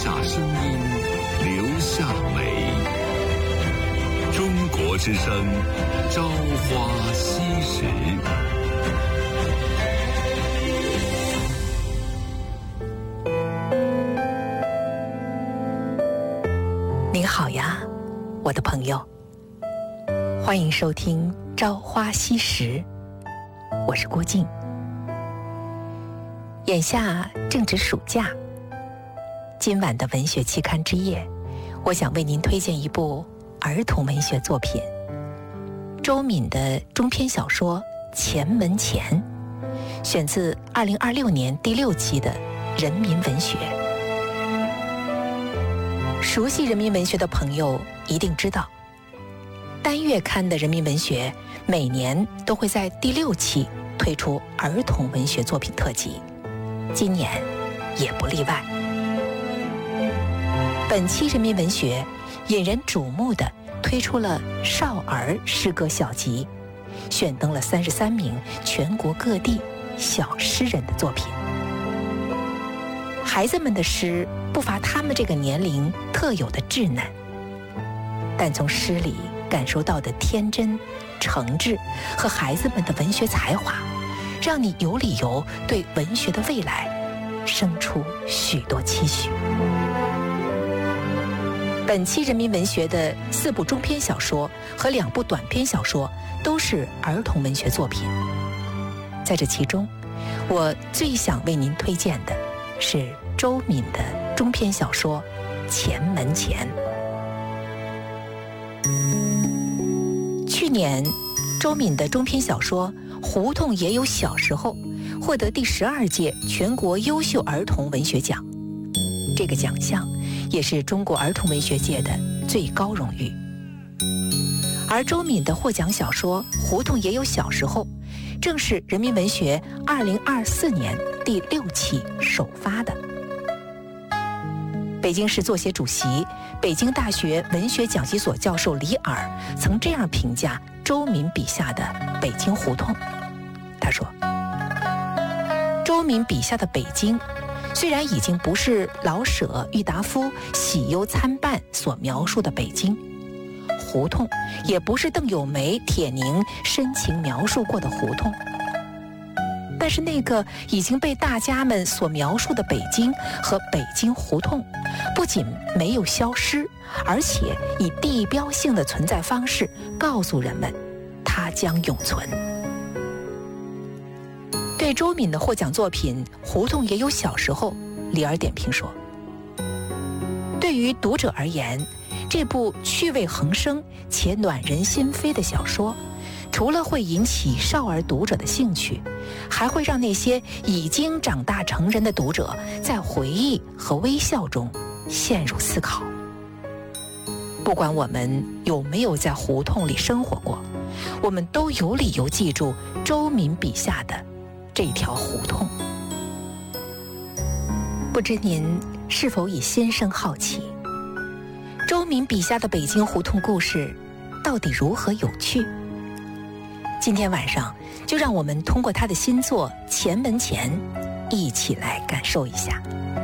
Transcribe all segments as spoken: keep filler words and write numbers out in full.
下声音，留下美。中国之声，朝花夕拾。 您好呀，我的朋友，欢迎收听《朝花夕拾》，我是郭静。眼下正值暑假，今晚的文学期刊之夜，我想为您推荐一部儿童文学作品，周敏的中篇小说《前门前》，选自二零二六年第六期的《人民文学》。熟悉人民文学的朋友一定知道，单月刊的人民文学每年都会在第六期推出儿童文学作品特辑，今年也不例外。本期人民文学引人瞩目的推出了少儿诗歌小集，选登了三十三名全国各地小诗人的作品。孩子们的诗不乏他们这个年龄特有的稚嫩，但从诗里感受到的天真、诚挚和孩子们的文学才华，让你有理由对文学的未来生出许多期许。本期人民文学的四部中篇小说和两部短篇小说都是儿童文学作品，在这其中，我最想为您推荐的是周敏的中篇小说《前门前》。去年，周敏的中篇小说《胡同也有小时候》获得第十二届全国优秀儿童文学奖，这个奖项也是中国儿童文学界的最高荣誉。而周敏的获奖小说《胡同也有小时候》正是人民文学二零二四年第六期首发的。北京市作协主席、北京大学文学讲习所教授李尔曾这样评价周敏笔下的北京胡同，他说：周敏笔下的北京虽然已经不是老舍、郁达夫喜忧参半所描述的北京，胡同也不是邓友梅、铁凝深情描述过的胡同，但是那个已经被大家们所描述的北京和北京胡同，不仅没有消失，而且以地标性的存在方式告诉人们，它将永存。对周敏的获奖作品《胡同也有小时候》，李尔点评说：对于读者而言，这部趣味横生且暖人心扉的小说，除了会引起少儿读者的兴趣，还会让那些已经长大成人的读者在回忆和微笑中陷入思考。不管我们有没有在胡同里生活过，我们都有理由记住周敏笔下的这条胡同。不知您是否也心生好奇，周敏笔下的北京胡同故事到底如何有趣？今天晚上就让我们通过他的新作《前门前》一起来感受一下。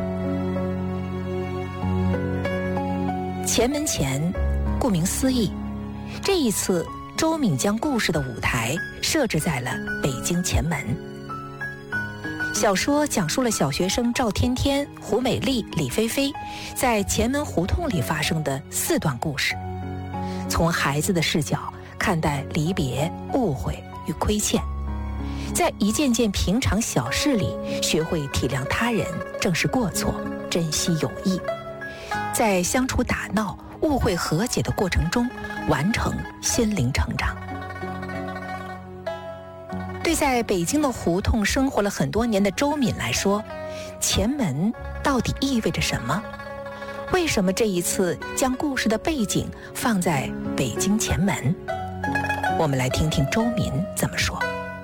前门前，顾名思义，这一次周敏将故事的舞台设置在了北京前门。小说讲述了小学生赵天天、胡美丽、李菲菲在前门胡同里发生的四段故事，从孩子的视角看待离别、误会与亏欠，在一件件平常小事里学会体谅他人、正视过错、珍惜友谊，在相处打闹、误会和解的过程中完成心灵成长。对在北京的胡同生活了很多年的周敏来说，前门到底意味着什么？为什么这一次将故事的背景放在北京前门？我们来听听周敏怎么说。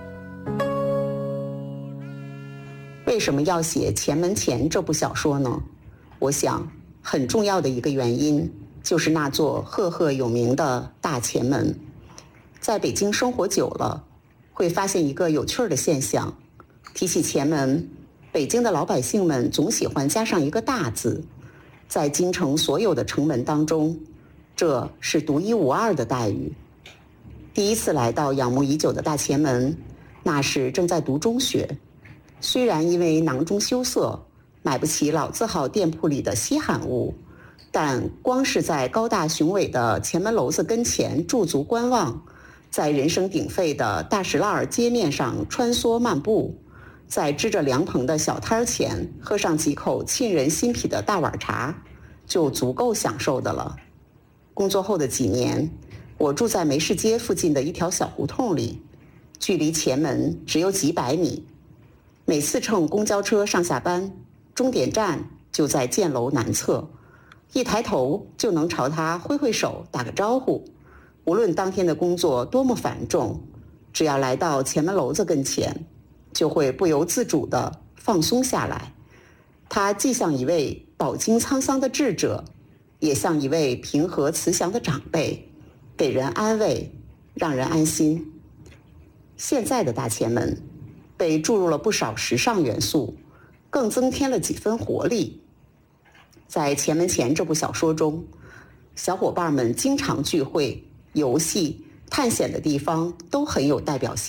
为什么要写《前门前》这部小说呢？我想很重要的一个原因就是那座赫赫有名的大前门。在北京生活久了，会发现一个有趣的现象，提起前门，北京的老百姓们总喜欢加上一个大字， 在京城所有的城门当中，这是独一无二的待遇。第一次来到仰慕已久的大前门，那时正在读中学，虽然因为囊中羞涩，买不起老字号店铺里的稀罕物，但光是在高大雄伟的前门楼子跟前驻足观望，在人声鼎沸的大石栏儿街面上穿梭漫步，在支着凉棚的小摊前喝上几口沁人心脾的大碗茶，就足够享受的了。工作后的几年，我住在梅市街附近的一条小胡同里，距离前门只有几百米。每次乘公交车上下班，终点站就在建楼南侧，一抬头就能朝他挥挥手打个招呼。无论当天的工作多么繁重，只要来到前门楼子跟前，就会不由自主地放松下来。他既像一位饱经沧桑的智者，也像一位平和慈祥的长辈，给人安慰，让人安心。现在的大前门被注入了不少时尚元素，更增添了几分活力。在《前门前》这部小说中，小伙伴们经常聚会、游戏、探险的地方都很有代表性。